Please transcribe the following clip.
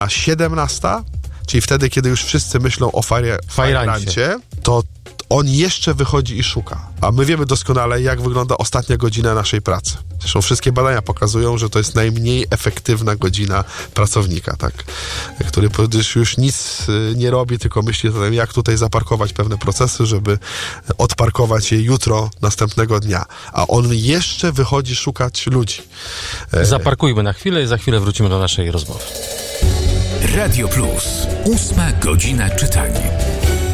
A 17, czyli wtedy, kiedy już wszyscy myślą o fajrancie, to on jeszcze wychodzi i szuka. A my wiemy doskonale, jak wygląda ostatnia godzina naszej pracy. Zresztą wszystkie badania pokazują, że to jest najmniej efektywna godzina pracownika, tak? Który już nic nie robi, tylko myśli o tym, jak tutaj zaparkować pewne procesy, żeby odparkować je jutro, następnego dnia. A on jeszcze wychodzi szukać ludzi. Zaparkujmy na chwilę i za chwilę wrócimy do naszej rozmowy. Radio Plus. 8 godzina czytania.